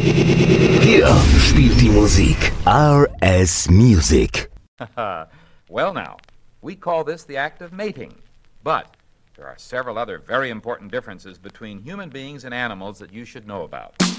Hier spielt die Musik RS Music. Well now, we call this the act of mating, but there are several other very important differences between human beings and animals that you should know about.